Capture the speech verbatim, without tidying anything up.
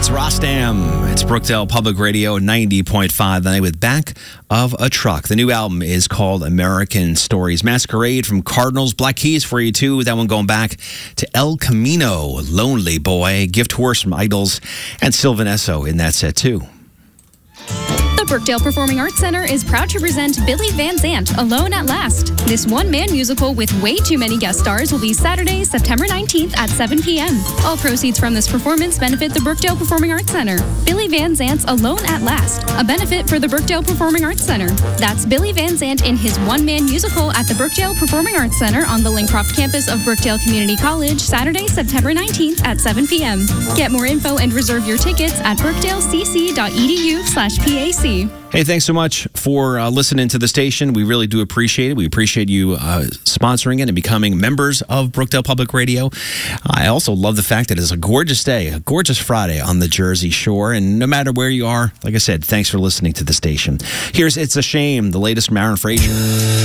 That's Rostam. It's Brookdale Public Radio ninety point five. The night with Back of a Truck. The new album is called American Stories. Masquerade from Cardinals. Black Keys for you, too. That one going back to El Camino, Lonely Boy. Gift Horse from Idols. And Sylvan Esso in that set, too. The Brookdale Performing Arts Center is proud to present Billy Van Zandt, Alone at Last. This one-man musical with way too many guest stars will be Saturday, September nineteenth at seven p.m. All proceeds from this performance benefit the Brookdale Performing Arts Center. Billy Van Zandt's Alone at Last, a benefit for the Brookdale Performing Arts Center. That's Billy Van Zandt in his one-man musical at the Brookdale Performing Arts Center on the Lincroft campus of Brookdale Community College, Saturday, September nineteenth at seven p.m. Get more info and reserve your tickets at brookdalecc.edu slash PAC. Hey, thanks so much for uh, listening to the station. We really do appreciate it. We appreciate you uh, sponsoring it and becoming members of Brookdale Public Radio. I also love the fact that it's a gorgeous day, a gorgeous Friday on the Jersey Shore. And no matter where you are, like I said, thanks for listening to the station. Here's It's a Shame, the latest from Aaron Frazier.